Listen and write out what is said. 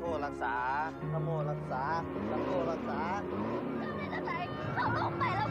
รักษานะโมรักษานะโมรักษาจะเป็นจังไหนเขาลงไปแล้ว